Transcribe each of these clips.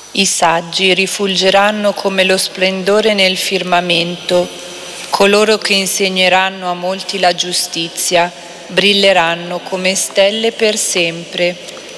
I saggi rifulgeranno come lo splendore nel firmamento. Coloro che insegneranno a molti la giustizia brilleranno come stelle per sempre.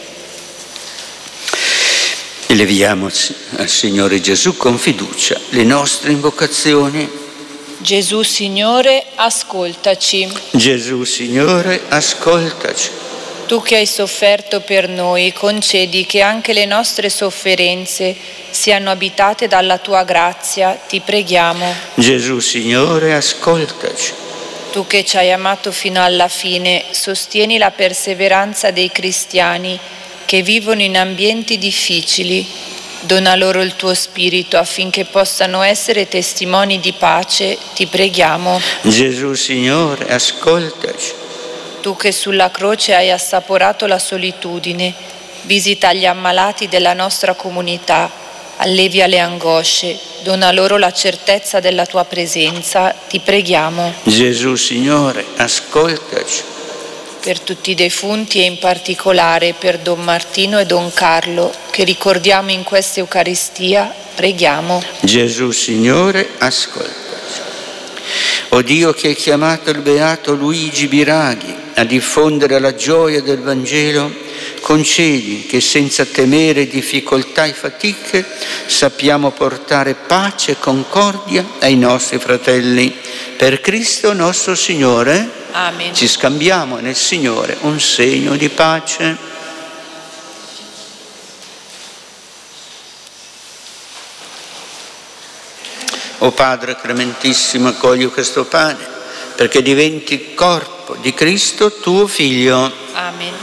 Eleviamo al Signore Gesù con fiducia le nostre invocazioni. Gesù Signore, ascoltaci. Gesù Signore, ascoltaci. Tu che hai sofferto per noi, concedi che anche le nostre sofferenze siano abitate dalla tua grazia, ti preghiamo. Gesù Signore, ascoltaci. Tu che ci hai amato fino alla fine, sostieni la perseveranza dei cristiani che vivono in ambienti difficili. Dona loro il tuo spirito affinché possano essere testimoni di pace, ti preghiamo. Gesù Signore, ascoltaci. Tu che sulla croce hai assaporato la solitudine, visita gli ammalati della nostra comunità, allevia le angosce, dona loro la certezza della tua presenza, ti preghiamo. Gesù Signore, ascoltaci. Per tutti i defunti e in particolare per Don Martino e Don Carlo, che ricordiamo in questa Eucaristia, preghiamo. Gesù Signore, ascoltaci. O Dio che hai chiamato il beato Luigi Biraghi a diffondere la gioia del Vangelo, concedi che senza temere difficoltà e fatiche sappiamo portare pace e concordia ai nostri fratelli. Per Cristo nostro Signore. Amen. Ci scambiamo nel Signore un segno di pace. O Padre clementissimo, accogli questo pane perché diventi corpo di Cristo tuo Figlio. Amen.